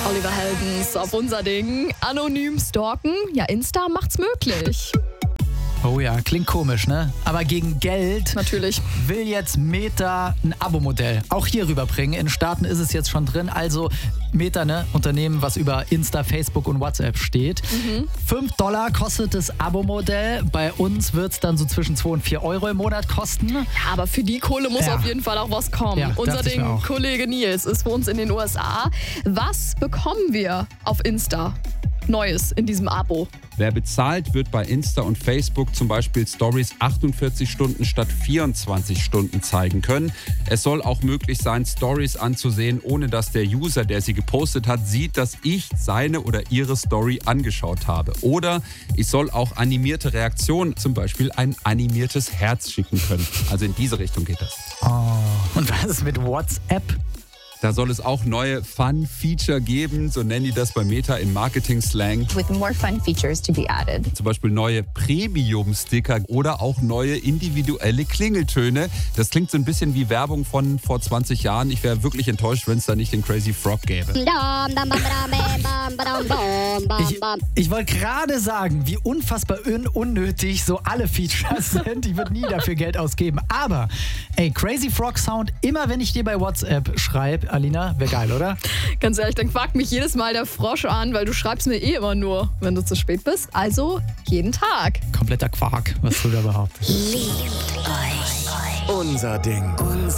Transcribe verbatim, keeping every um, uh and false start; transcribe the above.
Oliver Heldens auf unser Ding. Anonym stalken, ja, Insta macht's möglich. Oh ja, klingt komisch, ne? Aber gegen Geld Natürlich. will jetzt Meta ein Abo-Modell auch hier rüberbringen. In Staaten ist es jetzt schon drin. Also Meta, ne? Unternehmen, was über Insta, Facebook und WhatsApp steht. Mhm. fünf Dollar kostet das Abo-Modell. Bei uns wird es dann so zwischen zwei und vier Euro im Monat kosten. Ja, aber für die Kohle muss Ja. auf jeden Fall auch was kommen. Ja, Unser dachte ich mir Ding, auch. Kollege Nils, ist für uns in den U S A. Was bekommen wir auf Insta Neues in diesem Abo? Wer bezahlt, wird bei Insta und Facebook zum Beispiel Stories achtundvierzig Stunden statt vierundzwanzig Stunden zeigen können. Es soll auch möglich sein, Stories anzusehen, ohne dass der User, der sie gepostet hat, sieht, dass ich seine oder ihre Story angeschaut habe. Oder ich soll auch animierte Reaktionen, zum Beispiel ein animiertes Herz schicken können. Also in diese Richtung geht das. Oh. Und was ist mit WhatsApp? Da soll es auch neue Fun-Feature geben, so nennen die das bei Meta in Marketing-Slang. with more fun features to be added. Zum Beispiel neue Premium-Sticker oder auch neue individuelle Klingeltöne. Das klingt so ein bisschen wie Werbung von vor zwanzig Jahren. Ich wäre wirklich enttäuscht, wenn es da nicht den Crazy Frog gäbe. Ich, ich wollte gerade sagen, wie unfassbar un unnötig so alle Features sind. Ich würde nie dafür Geld ausgeben. Aber, ey, Crazy Frog Sound, immer wenn ich dir bei WhatsApp schreibe, Alina, wäre geil, oder? Ganz ehrlich, dann quakt mich jedes Mal der Frosch an, weil du schreibst mir eh immer nur, wenn du zu spät bist. Also jeden Tag. Kompletter Quark, was du da behauptest. Unser Ding.